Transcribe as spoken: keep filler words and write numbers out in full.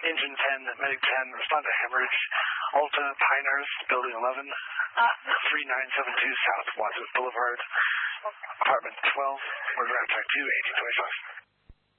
Engine ten, Medic ten, respond to hemorrhage. Alta, Pinehurst, Building eleven, three nine seven two South Wadsworth Boulevard, Apartment twelve, Murder Attack two, eighteen twenty-five.